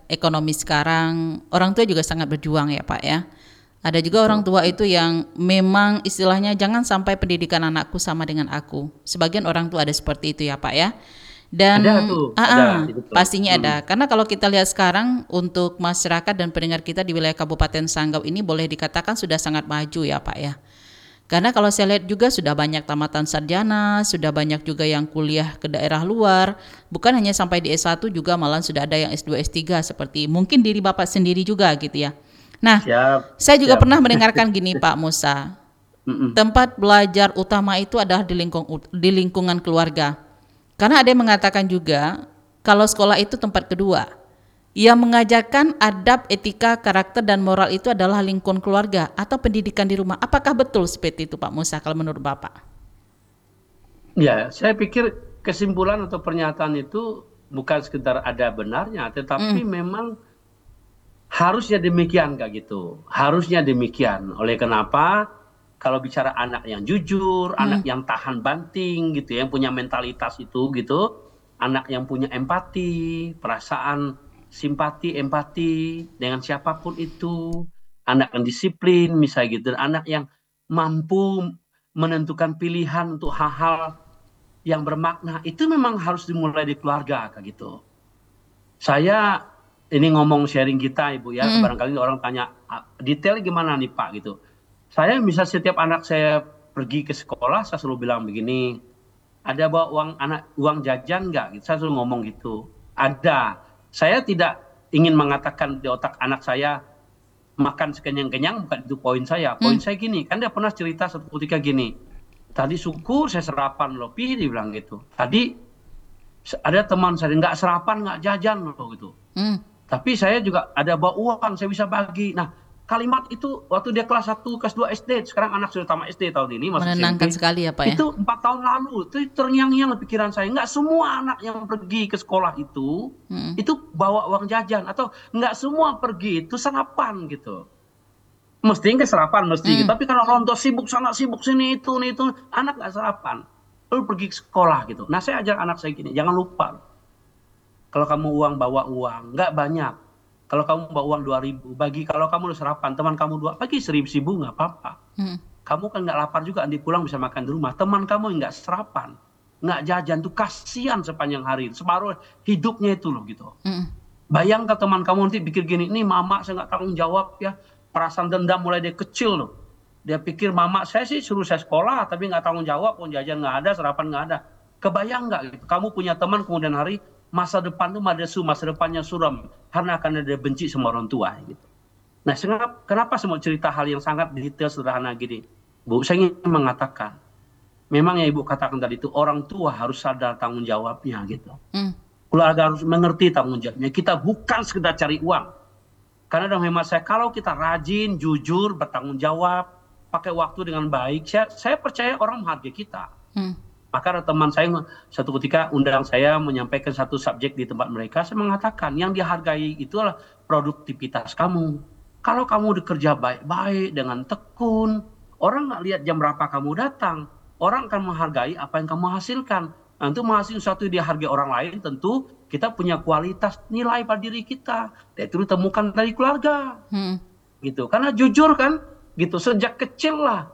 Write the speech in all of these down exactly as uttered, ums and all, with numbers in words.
ekonomi sekarang, orang tua juga sangat berjuang ya Pak ya. Ada juga orang tua itu yang memang istilahnya jangan sampai pendidikan anakku sama dengan aku. Sebagian orang tua ada seperti itu ya Pak ya. Dan Ada tuh, ah, ada, ah, itu betul. pastinya Mm. ada. Karena kalau kita lihat sekarang untuk masyarakat dan pendengar kita di wilayah Kabupaten Sanggau ini boleh dikatakan sudah sangat maju ya Pak ya. Karena kalau saya lihat juga sudah banyak tamatan sarjana, sudah banyak juga yang kuliah ke daerah luar. Bukan hanya sampai di S satu juga malah sudah ada yang S dua, S tiga seperti mungkin diri Bapak sendiri juga gitu ya. Nah, Siap, saya juga siap. pernah mendengarkan gini Pak Musa, Mm-mm. tempat belajar utama itu adalah di, lingkung, di lingkungan keluarga. Karena ada yang mengatakan juga kalau sekolah itu tempat kedua. Yang mengajarkan adab, etika, karakter, dan moral itu adalah lingkungan keluarga atau pendidikan di rumah. Apakah betul seperti itu Pak Musa kalau menurut Bapak? Ya, saya pikir kesimpulan atau pernyataan itu bukan sekedar ada benarnya, tetapi Mm, memang harusnya demikian Kak gitu. Harusnya demikian. Oleh kenapa? Kalau bicara anak yang jujur, anak mm, yang tahan banting gitu ya, yang punya mentalitas itu gitu, anak yang punya empati, perasaan simpati, empati dengan siapapun itu, anak yang disiplin misalnya gitu, dan anak yang mampu menentukan pilihan untuk hal-hal yang bermakna, itu memang harus dimulai di keluarga Kak gitu. Saya ini ngomong sharing kita Ibu ya, mm, barangkali orang tanya "Ah, detail gimana nih Pak gitu. Saya bisa setiap anak saya pergi ke sekolah, saya selalu bilang begini, ada bawa uang anak uang jajan nggak? Gitu. Saya selalu ngomong gitu. Ada. Saya tidak ingin mengatakan di otak anak saya makan sekenyang-kenyang, bukan itu poin saya. Poin mm, saya gini, kan dia pernah cerita satu ketika gini. Tadi syukur saya serapan loh, Pi, dia bilang gitu. Tadi ada teman saya nggak serapan, nggak jajan loh gitu. mm. Tapi saya juga ada bawa uang, saya bisa bagi. Nah, kalimat itu waktu dia kelas satu, kelas dua S D, sekarang anak sudah tamat S D tahun ini, masuk S M Menenangkan P. sekali ya Pak ya. Itu empat tahun lalu, itu terngiang-ngiang di pikiran saya. Nggak semua anak yang pergi ke sekolah itu, Mm, itu bawa uang jajan. Atau nggak semua pergi itu sarapan gitu. Mesti nggak sarapan, mesti gitu. mm, Tapi kalau orang tua sibuk sana, sibuk sini, itu, itu, anak nggak sarapan. Lalu pergi ke sekolah gitu. Nah, saya ajar anak saya gini, jangan lupa. Kalau kamu uang, bawa uang. Nggak banyak. Kalau kamu bawa uang dua ribu, bagi kalau kamu udah sarapan, teman kamu dua, bagi seribu ribu nggak apa-apa. mm, Kamu kan nggak lapar juga, nanti pulang bisa makan di rumah. Teman kamu yang nggak sarapan, nggak jajan tuh kasihan sepanjang hari. Separuh hidupnya itu loh gitu. mm, Bayangkan teman kamu nanti pikir gini, ini mama saya nggak tanggung jawab ya. Perasaan dendam mulai dari kecil loh. Dia pikir mama saya sih suruh saya sekolah, tapi nggak tanggung jawab, pun jajan nggak ada, sarapan nggak ada. Kebayang nggak gitu? Kamu punya teman kemudian hari, masa depan tuh madesu, masa depannya suram. Karena akan ada benci sama orang tua gitu. Nah, kenapa saya mau cerita hal yang sangat detail sederhana gini? Bu, saya ingin mengatakan, memang yang Ibu katakan tadi itu orang tua harus sadar tanggung jawabnya gitu. mm, Keluarga harus mengerti tanggung jawabnya. Kita bukan sekedar cari uang. Karena dalam hemat saya, kalau kita rajin, jujur, bertanggung jawab, pakai waktu dengan baik, saya, saya percaya orang menghargai kita. mm, Maka ada teman saya satu ketika undang saya menyampaikan satu subjek di tempat mereka, saya mengatakan yang dihargai itu adalah produktivitas kamu. Kalau kamu bekerja baik-baik dengan tekun, orang nggak lihat jam berapa kamu datang, orang akan menghargai apa yang kamu hasilkan. Nah, untuk menghasilkan sesuatu yang dihargai orang lain, tentu kita punya kualitas nilai pada diri kita. Dan itu ditemukan dari keluarga, mm. gitu. Karena jujur kan, gitu sejak kecil lah.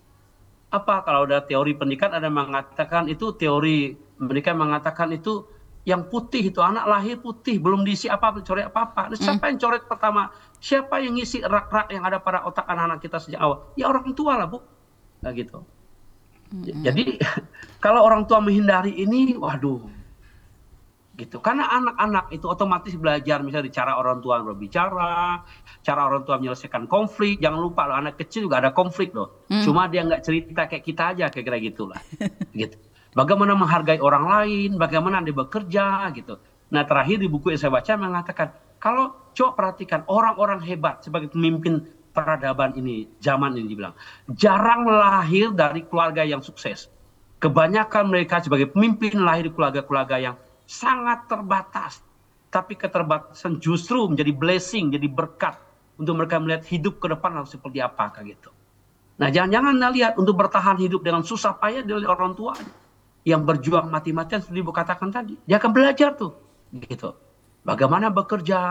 Apa kalau ada teori pendidikan ada mengatakan itu teori mereka mengatakan itu yang putih itu anak lahir putih belum diisi apa coret apa apa. Nah, Mm, siapa yang coret pertama? Siapa yang ngisi rak-rak yang ada pada otak anak-anak kita sejak awal? Ya orang tua lah Bu. Nah gitu. Jadi kalau orang tua menghindari ini, waduh, gitu. Karena anak-anak itu otomatis belajar misalnya cara orang tua berbicara, cara orang tua menyelesaikan konflik. Jangan lupa loh, anak kecil juga ada konflik loh. mm. Cuma dia nggak cerita kayak kita aja, kayak kira gitulah. Gitu. Bagaimana menghargai orang lain, bagaimana dia bekerja gitu. Nah terakhir di buku yang saya baca mengatakan, kalau coba perhatikan orang-orang hebat sebagai pemimpin peradaban ini, zaman ini dibilang, jarang lahir dari keluarga yang sukses. Kebanyakan mereka sebagai pemimpin lahir di keluarga-keluarga yang sangat terbatas. Tapi keterbatasan justru menjadi blessing, jadi berkat untuk mereka melihat hidup ke depan harus seperti apa gitu. Nah, jangan-jangan lihat untuk bertahan hidup dengan susah payah dari orang tua yang berjuang mati-matian seperti Ibu katakan tadi. Dia akan belajar tuh gitu. Bagaimana bekerja,